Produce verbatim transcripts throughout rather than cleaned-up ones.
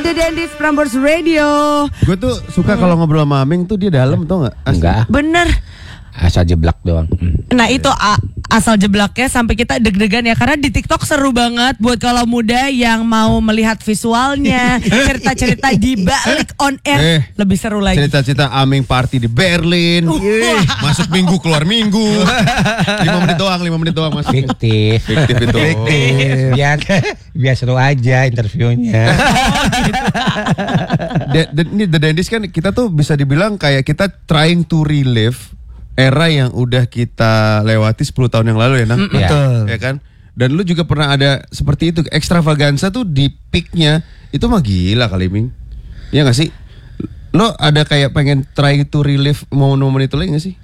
The Dentist Prambors Radio. Gue tuh suka hmm. kalau ngobrol sama Aming tuh dia dalam tau gak? Enggak. Bener. Asal jeblak doang. Nah itu a- asal jeblaknya sampai kita deg-degan ya. Karena di TikTok seru banget buat kalau muda yang mau melihat visualnya, cerita-cerita di balik on air, eh, lebih seru lagi. Cerita-cerita Aming party di Berlin, uh, masuk minggu keluar minggu, lima menit doang, lima menit doang masuk. Fiktif, fiktif itu. Fiktif. Biar biar seru aja interviewnya. de, de, ini The Dentist kan kita tuh bisa dibilang kayak kita trying to relive era yang udah kita lewati sepuluh tahun yang lalu ya, Nang. Mm, betul. Ya kan? Dan lu juga pernah ada seperti itu, ekstravaganza tuh di peaknya itu mah gila kali, Ming. Iya gak sih? Lo ada kayak pengen try to relive momen-momen itu lagi gak sih?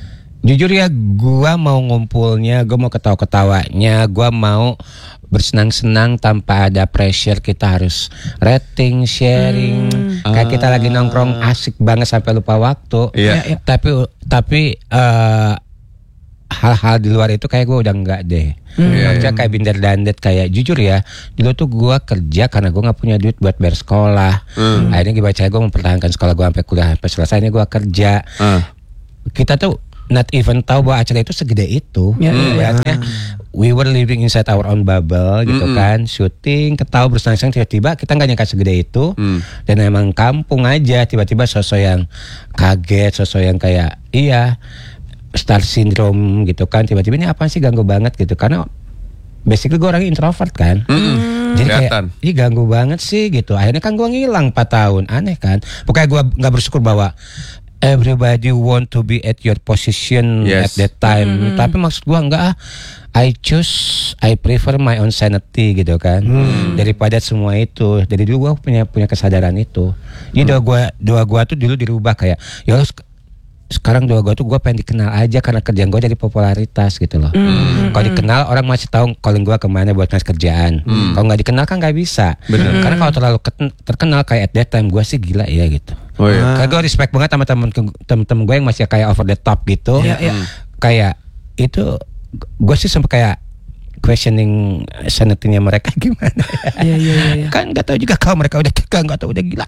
Jujur ya, gua mau ngumpulnya, gua mau ketawa-ketawanya, gua mau bersenang-senang tanpa ada pressure kita harus rating, sharing. Hmm. Kayak ah. kita lagi nongkrong asik banget sampai lupa waktu. Iya. Ya, tapi tapi uh, hal-hal di luar itu kayak gue udah enggak deh. Hmm. Kerja kayak binder dandet kayak jujur ya. Dulu tuh gue kerja karena gue nggak punya duit buat bayar sekolah. Hmm. Akhirnya gimana cara gue mempertahankan sekolah gue sampai kuliah sampai selesai. Ini gue kerja. Hmm. Kita tuh not even tahu bahwa acara itu segede itu. Ya, hmm. ya. We were living inside our own bubble gitu mm-hmm. kan, syuting, ketawa bersenang-senang, tiba-tiba kita nggak nyangka segede itu. Mm. Dan emang kampung aja, tiba-tiba sosok yang kaget, sosok yang kayak iya star syndrome gitu kan, tiba-tiba ini apa sih ganggu banget gitu, karena basically gue orangnya introvert kan. Mm-hmm. Jadi kayak ih ganggu banget sih gitu. Akhirnya kan gue ngilang empat tahun, aneh kan. Pokoknya gue nggak bersyukur bahwa everybody want to be at your position yes. at that time. Mm. Tapi maksud gua enggak ah. I choose, I prefer my own sanity gitu kan. Mm. Daripada semua itu. Dari dulu gua punya punya kesadaran itu. Jadi mm. doa gua doa gua tuh dulu dirubah kayak ya sekarang doa gua tuh gua pengen dikenal aja karena kerjaan gua jadi popularitas gitu loh. Mm. Kalau dikenal orang masih tahu calling gua kemana buat ngasih kerjaan. Mm. Kalau nggak dikenal kan nggak bisa. Bener. Karena kalau terlalu terkenal kayak at that time gua sih gila ya gitu. Oh, iya. Karena gue respect banget sama temen-temen gue yang masih kayak over the top gitu. Yeah, yeah. Kayak itu gue sih sampai kayak questioning sanity-nya mereka gimana. Iya iya iya. Kan nggak tahu juga kalau mereka udah gila, nggak tahu udah gila.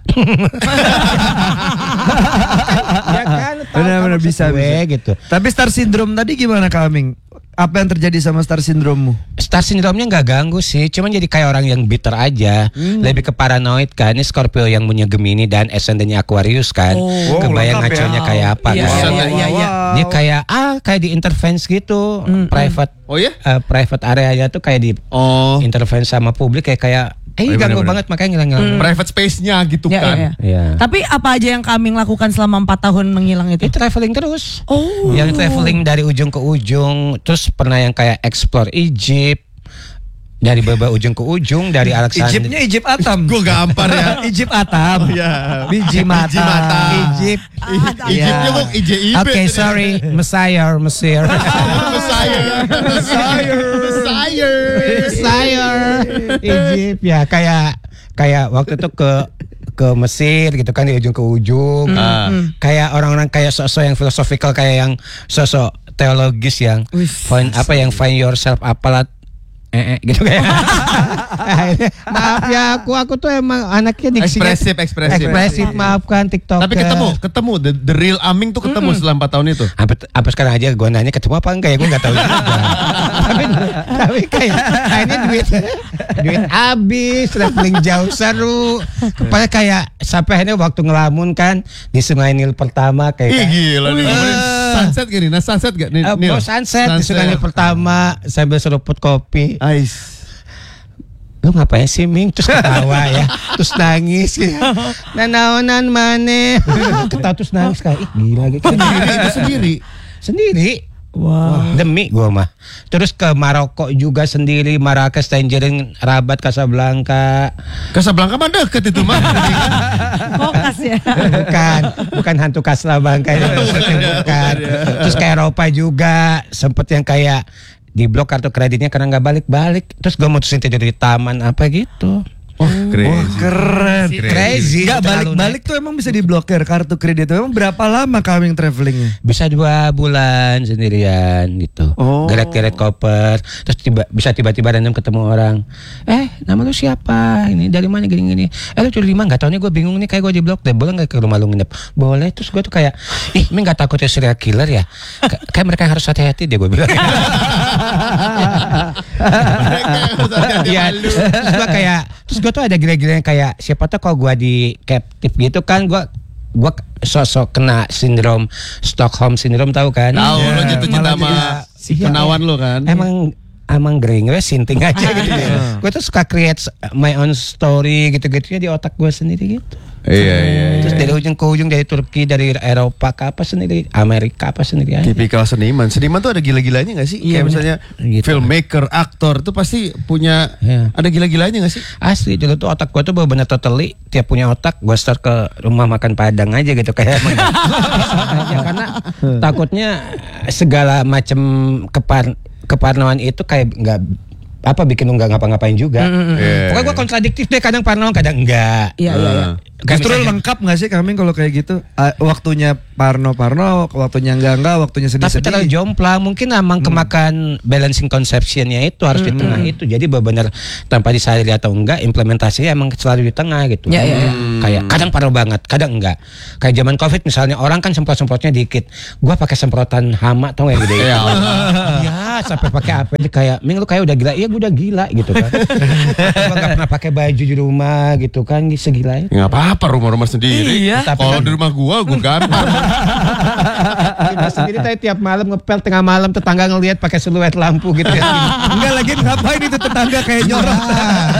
Ya kan. Benar-benar bisa, bisa gitu. Tapi star syndrome tadi gimana Kak Aming? Apa yang terjadi sama star syndrome-mu? Star syndrome-nya gak ganggu sih, cuman jadi kayak orang yang bitter aja. hmm. Lebih ke paranoid kan. Ini Scorpio yang punya Gemini dan ascendennya Aquarius kan. oh, Kebayang ngaconya ya. Kayak apa iya, kan. iya, iya, iya, iya. Dia kayak ah kayak di intervensi gitu. hmm. Private Oh ya? Uh, private area tuh kayak di oh. intervensi sama publik kayak kayak Eh oh, ganggu bener, banget bener. Makanya ngilang-ngilang. hmm. Private space-nya gitu ya, kan. Ya, ya. Ya. Tapi apa aja yang kami lakukan selama empat tahun menghilang itu? Itu traveling terus. Oh. Yang traveling dari ujung ke ujung. Terus pernah yang kayak explore Egypt. Dari beberapa ujung ke ujung. Dari Alexander. Egyptnya Egypt Atam. Gue gampar ya. Egypt Atam. Ya. Biji mata. Egypt. Egyptnya kok I J I B. Oke sorry. Messiah. Mesir. Messiah. Messiah. Messiah. Messiah. Egypt ya kayak kayak waktu itu ke ke Mesir gitu kan di ujung ke ujung. Mm. Kayak orang-orang kayak sosok yang filosofikal kayak yang sosok teologis yang Uish. find apa yang find yourself apalah eh, eh gitu kayak. Maaf ya aku aku tuh emang anaknya diksinya ekspresif ekspresif ekspresif maafkan TikTok. Tapi ketemu ketemu the, the real Aming tuh ketemu mm-hmm. setelah empat tahun itu. Apa apa sekarang aja gue nanya ketemu apa enggak ya gue nggak tahu juga. tapi tapi kayak kayaknya duit duit habis traveling jauh seru. Kepala kayak sampai akhirnya waktu ngelamun kan di Sungai Nil pertama kayak. Ih gila nih. Uh, sunset gak nih? Nah sunset gak nih? Uh, sunset, sunset di Sungai Nil pertama sambil seruput kopi. Ais. Lu ngapain sih Ming? Terus ketawa ya. Terus nangis ya. Nanaonan maneh. Ketawa terus nangis kayak ih gila gitu. Sendiri itu sendiri. Sendiri. Wah. Wow. Demi gua mah. Terus ke Maroko juga sendiri, Marrakesh, Tangerine, Rabat, Casablanca. Casablanca mah deket itu mah. Kokas ya. Bukan, bukan hantu Casablanca itu bukan. Terus ke Eropa juga, sempet yang kayak di blok kartu kreditnya karena nggak balik-balik. Terus gue mutusin tidur di taman apa gitu. Oh, crazy. Wah keren. Crazy. Enggak terlalu balik-balik tuh emang bisa diblokir kartu kredit. Emang berapa lama Kaming travelingnya? Bisa dua bulan sendirian gitu. Oh. Geret-geret koper, terus tiba bisa tiba-tiba random ketemu orang. Eh, nama lu siapa? Ini dari mana gini-gini? Eh, lu curi di mana? Gak tau nih, gue bingung nih, kayak gue di blok deh. Boleh nggak ke rumah lu nginep? Boleh. Terus gue tuh kayak, ih, Ming gak takut ya serial killer ya? K- kayak mereka harus hati-hati deh, gue bilang. Iya. Terus gue kayak, terus gue tuh ada gila-gila yang kayak siapa tuh kalau gue di captive gitu kan, gue gue sosok kena sindrom Stockholm syndrome, tahu kan? Tahu Iya, lo jatuh cinta malah sama jadi- penawan lo kan. Emang emang gering gue sinting aja gitu ya. Gue tuh suka create my own story gitu-gitu ya di otak gue sendiri gitu. Iya iya. Terus dari ujung ke ujung, dari Turki, dari Eropa ke apa sendiri, Amerika apa sendiri aja. Tipikal seniman. Seniman tuh ada gila-gilanya gak sih? Iya, Kayak misalnya Gitu. filmmaker, aktor itu pasti punya Iya. ada gila-gilanya gak sih? Asli dulu tuh otak gue tuh bener-bener totally, tiap punya otak gue start ke rumah makan Padang aja gitu kayak emang aja, karena takutnya segala macam kepar keparnoan itu kayak nggak apa bikin lu nggak ngapa-ngapain juga. Iya. Pokoknya gue kontradiktif deh, kadang parno kadang enggak. Iya iya iya. Kayak Justru misalnya- lengkap gak sih Kaming kalau kayak gitu? Ah, waktunya Parno-Parno, waktunya enggak-enggak, waktunya Tapi terlalu sedih-sedih. jomplang, mungkin emang kemakan balancing conceptionnya itu harus di tengah itu. Jadi benar tanpa disadari atau enggak, implementasinya emang selalu di tengah gitu. Ya, ya, ya. Kayak kadang parno banget, kadang enggak. Kayak zaman Covid misalnya, orang kan semprot-semprotnya dikit. Gua pakai semprotan hama, tau gak yang gede itu? Iya, sampai pakai apa? Dia kayak, Ming lu kayak udah gila. Iya, gua udah gila gitu kan. Gua gak pernah pakai baju di rumah gitu kan, segila itu. Nggak apa-apa, rumah-rumah sendiri. Iya. Kalau di rumah gua, gua gampang. Kita sendiri tadi tiap malam ngepel tengah malam, tetangga ngelihat pakai siluet lampu gitu ya. Enggak lagi ngapain itu tetangga kayak nyorot.